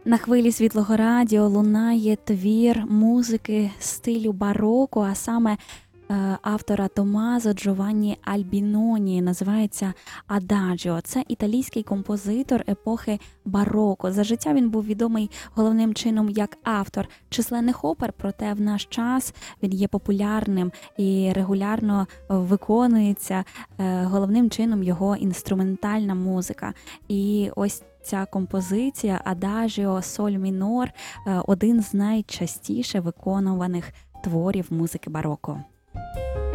На хвилі Світлого Радіо лунає твір музики стилю бароко, а саме автора Томмазо Джованні Альбіноні, називається «Ададжіо». Це італійський композитор епохи бароко. За життя він був відомий головним чином як автор численних опер, проте в наш час він є популярним і регулярно виконується головним чином його інструментальна музика. І ось ця композиція «Адажіо соль мінор» – один з найчастіше виконуваних творів музики бароко.